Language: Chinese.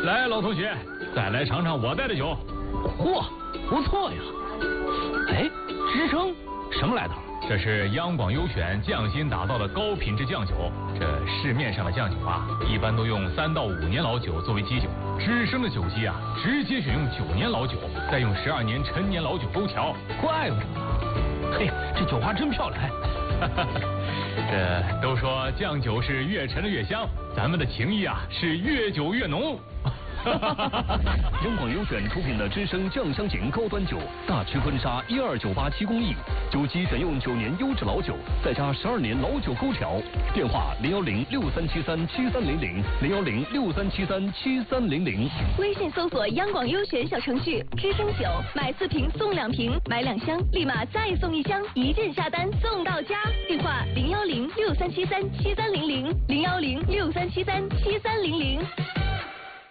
来，老同学，再来尝尝我带的酒。 嚯，不错呀！哎，知声什么来头？ 这是央广优选匠心打造的高品质酱酒。这市面上的酱酒啊，一般都用3到5年老酒作为基酒，知声的酒基啊，直接选用9年老酒，再用12年陈年老酒勾调。 怪不得呢。嘿，这酒花真漂亮。 这都说酱酒是越陈的越香，咱们的情谊啊是越久越浓。 央广优选出品的知声酱香型高端酒，大曲婚纱12987工艺，酒基选用9年优质老酒，再加12年老酒勾调。电话01063737300，01063737300。 微信搜索央广优选小程序，知声酒买4瓶送2瓶，买2箱立马再送1箱，一键下单送到家。电话01063737300，01063737300。